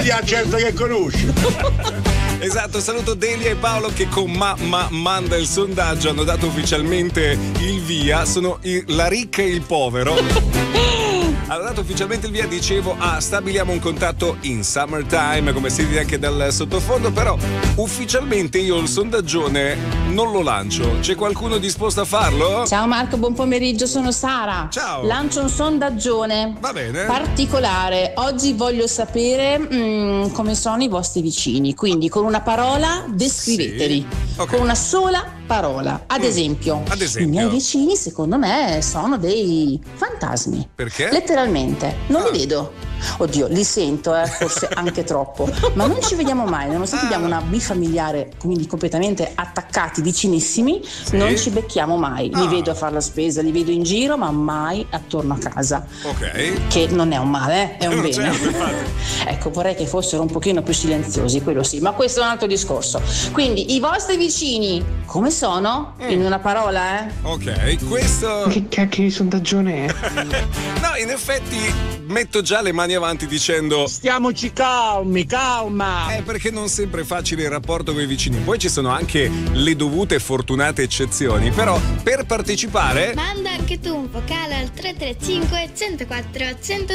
Delia, certo che conosci. Esatto, saluto Delia e Paolo che con manda il sondaggio, hanno dato ufficialmente il via, sono la ricca e il povero. Hanno dato ufficialmente il via, dicevo, stabiliamo un contatto in summertime, come si vede anche dal sottofondo, però ufficialmente io il sondaggione non lo lancio. C'è qualcuno disposto a farlo? Ciao Marco, buon pomeriggio, sono Sara. Ciao. Lancio un sondaggione. Va bene. Particolare. Oggi voglio sapere come sono i vostri vicini, quindi con una parola descriveteli. Sì. Okay. Con una sola parola. Ad esempio, i miei vicini secondo me sono dei fantasmi. Perché? Letteralmente, non li vedo. Oddio, li sento, forse anche troppo, ma non ci vediamo mai, nonostante abbiamo una bifamiliare, quindi completamente attaccati, vicinissimi, non ci becchiamo mai. Li vedo a fare la spesa, li vedo in giro, ma mai attorno a casa. Ok. Che non è un male, è un bene. Certo, ecco, vorrei che fossero un pochino più silenziosi, quello sì, ma questo è un altro discorso. Quindi, i vostri vicini, come sono? In una parola, Ok, questo... Che cacchio di sondaggione è? No, in effetti metto già le mani avanti dicendo Stiamoci calmi, calma. perché non sempre è facile il rapporto con i vicini. Poi ci sono anche le dovute e fortunate eccezioni. Però per partecipare Manda anche tu un vocale al 335 104 102